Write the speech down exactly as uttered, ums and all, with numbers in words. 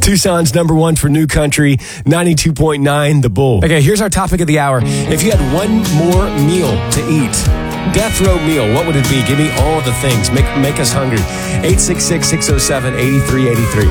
Tucson's number one for new country, ninety-two point nine, The Bull. Okay, here's our topic of the hour. If you had one more meal to eat, death row meal, what would it be? Give me all the things. Make make us hungry. eight six six, six oh seven, eight three eight three.